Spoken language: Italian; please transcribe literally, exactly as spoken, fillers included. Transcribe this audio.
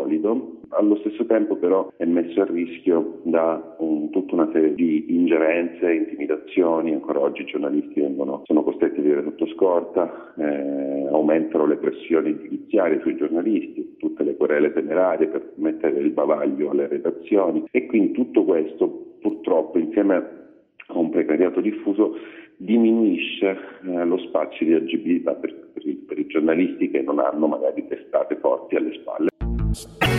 solido. Allo stesso tempo però è messo a rischio da un, tutta una serie di ingerenze, intimidazioni. Ancora oggi i giornalisti vengono, sono costretti a vivere sotto scorta, eh, aumentano le pressioni giudiziarie sui giornalisti, tutte le querele temerarie per mettere il bavaglio alle redazioni, e quindi tutto questo purtroppo insieme a un precariato diffuso diminuisce eh, lo spazio di agibilità per, per, i, per i giornalisti che non hanno magari testate forti alle spalle.